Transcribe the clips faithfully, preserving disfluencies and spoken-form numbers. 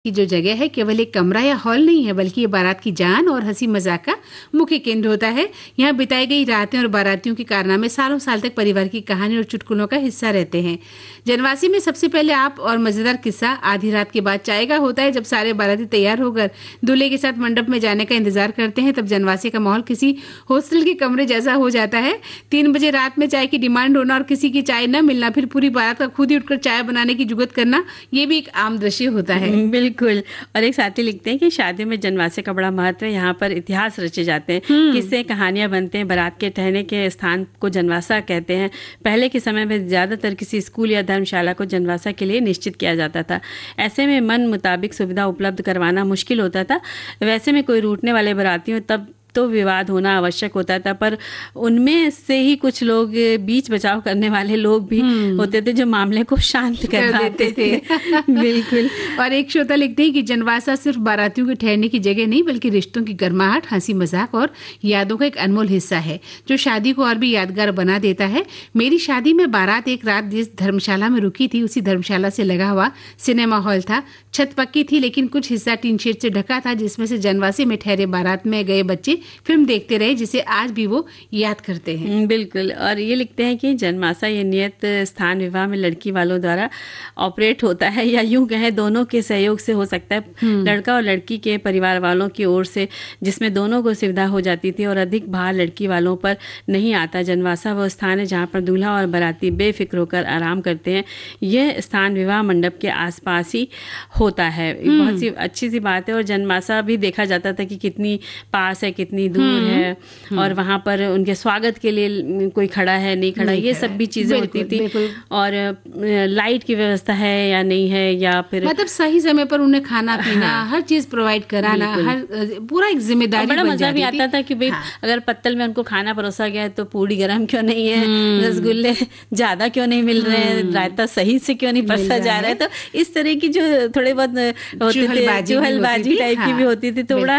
की जो जगह है केवल एक कमरा या हॉल नहीं है, बल्कि ये बारात की जान और हंसी मजाक का मुख्य केंद्र होता है। यहाँ बिताई गई रातें और बारातियों के कारनामे सालों साल तक परिवार की कहानी और चुटकुलों का हिस्सा रहते हैं। जनवासी में सबसे पहले आप और मजेदार किस्सा आधी रात के बाद चाय का होता है। जब सारे बाराती तैयार होकर दूल्हे के साथ मंडप में जाने का इंतजार करते हैं, तब जनवासी का माहौल किसी हॉस्टल के कमरे जैसा हो जाता है। तीन बजे रात में चाय की डिमांड होना और किसी की चाय न मिलना, फिर पूरी बारात का खुद ही उठकर चाय बनाने की जुगत करना, ये भी एक आम दृश्य होता है। बिल्कुल। और एक साथी लिखते हैं कि शादी में जनवासे का बड़ा महत्व है। यहाँ पर इतिहास रचे जाते हैं, किससे कहानियां बनते हैं। बारात के ठहरने के स्थान को जनवासा कहते हैं। पहले के समय में ज्यादातर किसी स्कूल या धर्मशाला को जनवासा के लिए निश्चित किया जाता था। ऐसे में मन मुताबिक सुविधा उपलब्ध करवाना मुश्किल होता था। वैसे में कोई रूठने वाले बारातियों तब तो विवाद होना आवश्यक होता था, पर उनमें से ही कुछ लोग बीच बचाव करने वाले लोग भी होते थे जो मामले को शांत कर देते थे। बिल्कुल। और एक श्रोता लिखते हैं कि जनवासा सिर्फ बारातियों के ठहरने की जगह नहीं, बल्कि रिश्तों की गर्माहट, हंसी मजाक और यादों का एक अनमोल हिस्सा है, जो शादी को और भी यादगार बना देता है। मेरी शादी में बारात एक रात जिस धर्मशाला में रुकी थी, उसी धर्मशाला से लगा हुआ सिनेमा हॉल था। छत पक्की थी, लेकिन कुछ हिस्सा टीन शेड से ढका था, जिसमें से जनवासे में ठहरे बारात में गए बच्चे फिल्म देखते रहे, जिसे आज भी वो याद करते हैं। बिल्कुल। और ये लिखते हैं कि जनवासा ये नियत स्थान विवाह में लड़की वालों द्वारा ऑपरेट होता है, या यूं कहें दोनों के सहयोग से हो सकता है। लड़का और लड़की के परिवार वालों की ओर से, जिसमें दोनों को सुविधा हो जाती थी और अधिक भार लड़की वालों पर नहीं आता। जनवासा वो स्थान है जहाँ पर दूल्हा और बाराती बेफिक्र होकर आराम करते हैं। यह स्थान विवाह मंडप के आसपास ही होता है। बहुत सी अच्छी सी बात है। और जनवासा भी देखा जाता था कि कितनी पास है, कितनी दूर है, और वहां पर उनके स्वागत के लिए कोई खड़ा है नहीं खड़ा, ये सब भी चीजें होती थी। और लाइट की व्यवस्था है या नहीं है, या फिर मतलब सही समय पर उन्हें खाना पीना, हाँ, हर चीज प्रोवाइड कराना, हर पूरा एक जिम्मेदारी। बड़ा मजा भी आता था कि भाई हाँ, अगर पत्तल में उनको खाना परोसा गया है तो पूरी गर्म क्यों नहीं है, रसगुल्ले ज्यादा क्यों नहीं मिल रहे हैं, रायता सही से क्यों नहीं परोसा जा रहा है। तो इस तरह की जो थोड़े बहुत होते थे, चुहलबाजी टाइप की भी होती थी। तो बड़ा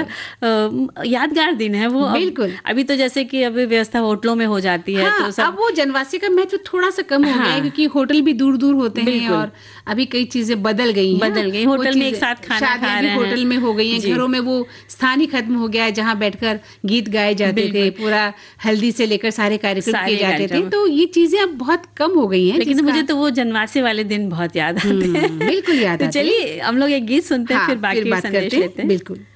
यादगार दिन है वो। बिल्कुल। अभी तो जैसे कि अभी व्यवस्था होटलों में हो जाती है, हाँ, तो सब... अब वो जनवासी का महत्व थोड़ा सा कम हो हाँ, गया है, क्योंकि होटल भी दूर दूर होते हैं और अभी कई चीजें बदल गई हैं। बदल गई। होटल में एक साथ खाना खा रहे हैं, होटल में हो गई हैं। घरों में वो स्थान ही खत्म हो गया है जहाँ बैठकर गीत गाए जाते थे, पूरा हल्दी से लेकर सारे कार्यक्रम किए जाते थे। तो ये चीजें अब बहुत कम हो गई हैं। लेकिन मुझे तो वो जनवासे वाले दिन बहुत याद आते हैं। बिल्कुल याद। चलिए हम लोग एक गीत सुनते हैं, फिर बाकी संदेश लेते हैं। बिल्कुल।